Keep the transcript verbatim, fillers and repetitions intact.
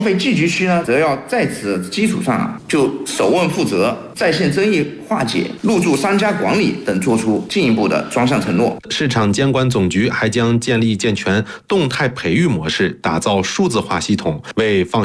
费聚集区呢，则要在此基础上就首问负责、在线争议化解、入驻商家管理等作出进一步的专项承诺。 市场监管总局还将建立健全动态培育模式，打造数字化系统，为放